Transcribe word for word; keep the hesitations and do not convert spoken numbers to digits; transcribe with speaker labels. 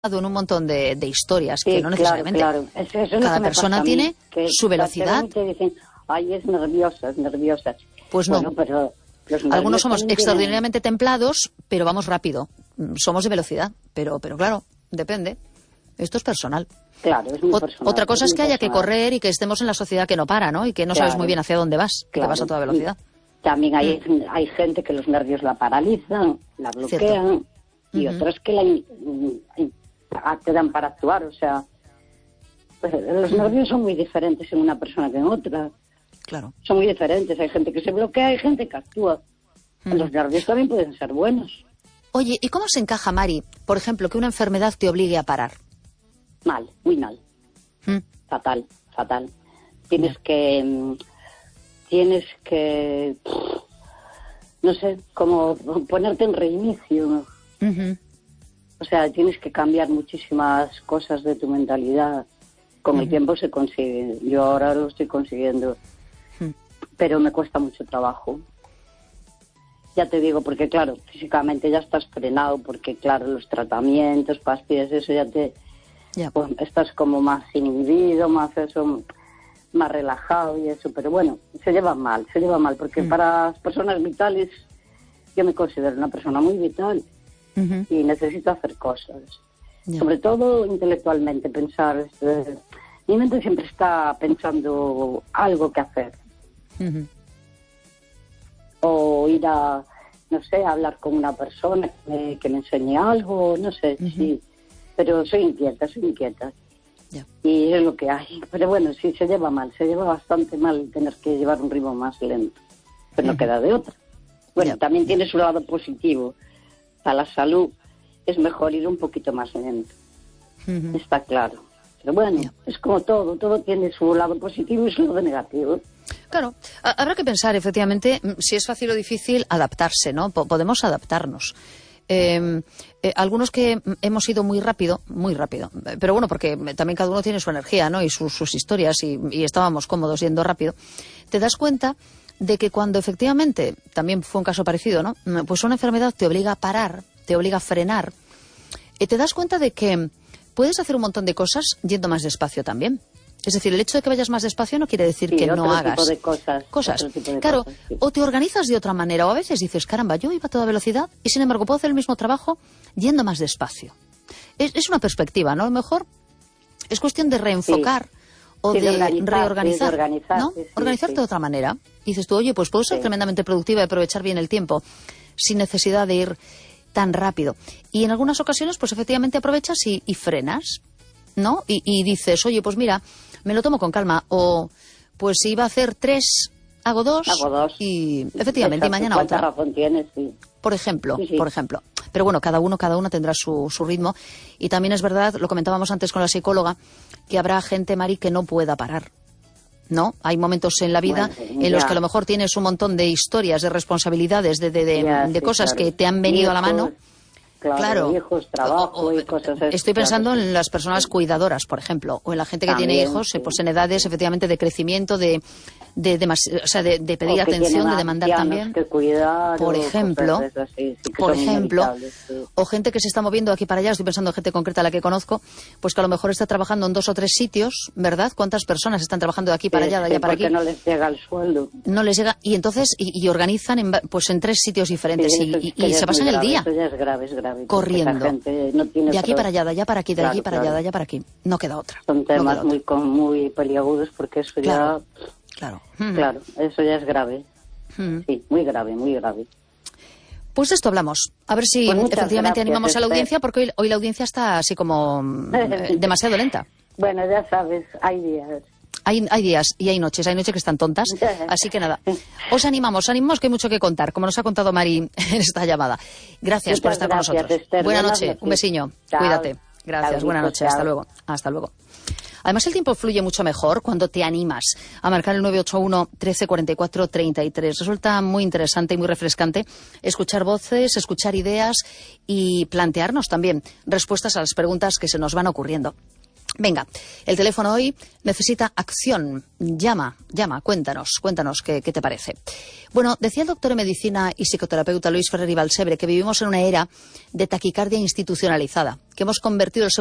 Speaker 1: en un montón de, de historias
Speaker 2: sí,
Speaker 1: que no necesariamente.
Speaker 2: Claro, claro. Eso, eso
Speaker 1: Cada
Speaker 2: es
Speaker 1: persona tiene
Speaker 2: mí,
Speaker 1: su velocidad.
Speaker 2: Te dicen, ay, es nerviosa, es nerviosa.
Speaker 1: Pues no.
Speaker 2: Bueno, pero
Speaker 1: algunos somos extraordinariamente
Speaker 2: tienen...
Speaker 1: templados, pero vamos rápido. Somos de velocidad, pero, pero claro, depende. Esto es personal.
Speaker 2: Claro, es muy personal.
Speaker 1: Otra cosa es,
Speaker 2: es
Speaker 1: que haya
Speaker 2: personal.
Speaker 1: que correr y que estemos en la sociedad que no para, ¿no? Y que no
Speaker 2: claro.
Speaker 1: sabes muy bien hacia dónde vas, que
Speaker 2: claro.
Speaker 1: te vas a toda velocidad.
Speaker 2: Y también hay, mm. hay gente que los nervios la paralizan, la bloquean, Cierto. y uh-huh. otras que la, te dan para actuar. O sea, pues, los uh-huh. nervios son muy diferentes en una persona que en otra.
Speaker 1: Claro.
Speaker 2: Son muy diferentes. Hay gente que se bloquea, hay gente que actúa. Uh-huh. Los nervios también pueden ser buenos.
Speaker 1: Oye, ¿y cómo se encaja, Mari, por ejemplo, que una enfermedad te obligue a parar?
Speaker 2: Mal, muy mal. ¿Mm? Fatal, fatal. Tienes yeah. que... Tienes que... No sé, como ponerte en reinicio.
Speaker 1: Uh-huh.
Speaker 2: O sea, tienes que cambiar muchísimas cosas de tu mentalidad. Con uh-huh. el tiempo se consigue. Yo ahora lo estoy consiguiendo. Uh-huh. Pero me cuesta mucho trabajo. Ya te digo, porque claro, físicamente ya estás frenado, porque claro, los tratamientos, pastillas, eso ya te...
Speaker 1: Yeah.
Speaker 2: Pues, estás como más inhibido, más eso, más relajado y eso, pero bueno, se lleva mal, se lleva mal, porque mm. para las personas vitales, yo me considero una persona muy vital uh-huh. y necesito hacer cosas, yeah. sobre todo intelectualmente, pensar, eh, mi mente siempre está pensando algo que hacer,
Speaker 1: uh-huh.
Speaker 2: o ir a, no sé, a hablar con una persona que me, que me enseñe algo, no sé, uh-huh. sí. Pero soy inquieta, soy inquieta.
Speaker 1: Yeah.
Speaker 2: Y es lo que hay. Pero bueno, sí, se lleva mal, se lleva bastante mal tener que llevar un ritmo más lento. Pero no uh-huh. queda de otra. Bueno, yeah. también tiene su lado positivo. Para la salud es mejor ir un poquito más lento. Uh-huh. Está claro. Pero bueno, yeah. es como todo, todo tiene su lado positivo y su lado negativo.
Speaker 1: Claro, habrá que pensar, efectivamente, si es fácil o difícil adaptarse, ¿no? P- podemos adaptarnos. Eh, eh, algunos que hemos ido muy rápido, muy rápido, pero bueno, porque también cada uno tiene su energía, ¿no? Y sus, sus historias y, y estábamos cómodos yendo rápido. Te das cuenta de que cuando efectivamente, también fue un caso parecido, ¿no? Pues una enfermedad te obliga a parar, te obliga a frenar, y te das cuenta de que puedes hacer un montón de cosas yendo más despacio también. Es decir, el hecho de que vayas más despacio no quiere decir
Speaker 2: sí,
Speaker 1: que
Speaker 2: otro
Speaker 1: no hagas
Speaker 2: tipo de cosas.
Speaker 1: cosas.
Speaker 2: Tipo de
Speaker 1: claro,
Speaker 2: cosas, sí.
Speaker 1: O te organizas de otra manera, o a veces dices, caramba, yo iba a toda velocidad y sin embargo puedo hacer el mismo trabajo yendo más despacio. Es, es una perspectiva, ¿no? A lo mejor es cuestión de reenfocar sí. o
Speaker 2: sí,
Speaker 1: de,
Speaker 2: de organizar,
Speaker 1: reorganizar,
Speaker 2: sí, de organizar,
Speaker 1: ¿no?
Speaker 2: Sí, sí,
Speaker 1: Organizarte
Speaker 2: sí.
Speaker 1: de otra manera. Y dices tú, oye, pues puedo ser
Speaker 2: sí.
Speaker 1: tremendamente productiva y aprovechar bien el tiempo sin necesidad de ir tan rápido. Y en algunas ocasiones, pues efectivamente aprovechas y, y frenas, ¿no? Y, y dices, oye, pues mira, me lo tomo con calma, o pues si iba a hacer tres, hago dos,
Speaker 2: hago dos.
Speaker 1: y efectivamente,
Speaker 2: Exacto.
Speaker 1: y mañana
Speaker 2: ¿Cuánta
Speaker 1: otra.
Speaker 2: razón tienes? Sí.
Speaker 1: Por ejemplo,
Speaker 2: sí, sí.
Speaker 1: por ejemplo. Pero bueno, cada uno, cada una tendrá su, su ritmo. Y también es verdad, lo comentábamos antes con la psicóloga, que habrá gente, Mari, que no pueda parar. ¿No? Hay momentos en la vida
Speaker 2: bueno,
Speaker 1: en los
Speaker 2: ya.
Speaker 1: que a lo mejor tienes un montón de historias, de responsabilidades, de, de, de,
Speaker 2: ya,
Speaker 1: de
Speaker 2: sí,
Speaker 1: cosas
Speaker 2: claro.
Speaker 1: que te han venido
Speaker 2: hijos,
Speaker 1: a la mano.
Speaker 2: Claro,
Speaker 1: claro.
Speaker 2: hijos, trabajo
Speaker 1: O, o,
Speaker 2: y cosas así.
Speaker 1: Estoy pensando
Speaker 2: claro,
Speaker 1: en las personas cuidadoras, por ejemplo, o en la gente que
Speaker 2: También,
Speaker 1: tiene hijos,
Speaker 2: sí.
Speaker 1: pues en edades efectivamente de crecimiento, de de, de, o sea, de, de pedir atención, de demandar también.
Speaker 2: Que cuidar,
Speaker 1: por ejemplo,
Speaker 2: así, sí,
Speaker 1: por ejemplo,
Speaker 2: sí.
Speaker 1: o gente que se está moviendo aquí para allá, estoy pensando en gente concreta a la que conozco, pues que a lo mejor está trabajando en dos o tres sitios, ¿verdad? ¿Cuántas personas están trabajando de aquí para allá, de allá
Speaker 2: sí,
Speaker 1: para aquí?
Speaker 2: Porque no les llega el sueldo.
Speaker 1: No les llega, y entonces, y, y organizan en, pues en tres sitios diferentes,
Speaker 2: sí,
Speaker 1: y, y, y se pasan el
Speaker 2: grave,
Speaker 1: día.
Speaker 2: Eso ya es grave, es grave.
Speaker 1: Corriendo.
Speaker 2: Gente no tiene
Speaker 1: de aquí
Speaker 2: otro...
Speaker 1: para allá, de allá para aquí, de
Speaker 2: claro,
Speaker 1: allí para
Speaker 2: claro.
Speaker 1: allá, de allá para aquí. No queda otra.
Speaker 2: Son temas
Speaker 1: no
Speaker 2: muy, con, muy peliagudos porque eso
Speaker 1: claro.
Speaker 2: ya...
Speaker 1: Claro.
Speaker 2: Claro, eso ya es grave.
Speaker 1: Mm.
Speaker 2: Sí, muy grave, muy grave.
Speaker 1: Pues de esto hablamos. A ver si
Speaker 2: pues
Speaker 1: efectivamente
Speaker 2: gracias,
Speaker 1: animamos a la
Speaker 2: Esther.
Speaker 1: audiencia, porque hoy, hoy la audiencia está así como eh, demasiado lenta.
Speaker 2: Bueno, ya sabes, hay días.
Speaker 1: Hay, hay días y hay noches, hay noches que están tontas. Así que nada, os animamos, animamos que hay mucho que contar, como nos ha contado Mari en esta llamada. Gracias
Speaker 2: Muchas
Speaker 1: por estar
Speaker 2: gracias,
Speaker 1: con nosotros.
Speaker 2: Esther.
Speaker 1: Buena
Speaker 2: Buenas
Speaker 1: noche,
Speaker 2: noches.
Speaker 1: un besiño.
Speaker 2: Chao.
Speaker 1: Cuídate. Gracias,
Speaker 2: Chao,
Speaker 1: buena
Speaker 2: hijo,
Speaker 1: noche.
Speaker 2: chao.
Speaker 1: Hasta luego. Hasta luego. Además, el tiempo fluye mucho mejor cuando te animas a marcar el nueve ocho uno, trece cuarenta y cuatro, treinta y tres. Resulta muy interesante y muy refrescante escuchar voces, escuchar ideas y plantearnos también respuestas a las preguntas que se nos van ocurriendo. Venga, el teléfono hoy necesita acción. Llama, llama, cuéntanos, cuéntanos qué, qué te parece. Bueno, decía el doctor en medicina y psicoterapeuta Luis Ferrer y Balsebre que vivimos en una era de taquicardia institucionalizada, que hemos convertido el